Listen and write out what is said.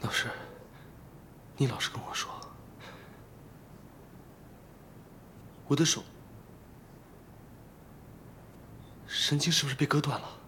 老师，你老实跟我说，我的手神经是不是被割断了？